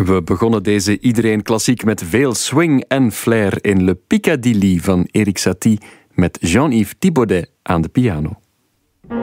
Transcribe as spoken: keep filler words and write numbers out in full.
We begonnen deze Iedereen Klassiek met veel swing en flair in Le Piccadilly van Erik Satie met Jean-Yves Thibaudet aan de piano.